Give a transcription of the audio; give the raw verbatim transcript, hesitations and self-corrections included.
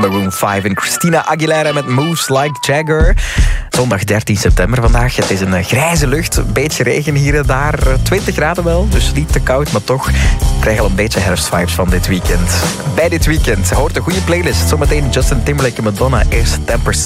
Maroon vijf en Christina Aguilera met Moves Like Jagger. Zondag dertien september vandaag. Het is een grijze lucht, een beetje regen hier en daar. twintig graden wel, dus niet te koud, maar toch krijg je al een beetje herfstvibes van dit weekend. Bij dit weekend hoort een goede playlist. Zometeen Justin Timberlake en Madonna, eerst ten percent.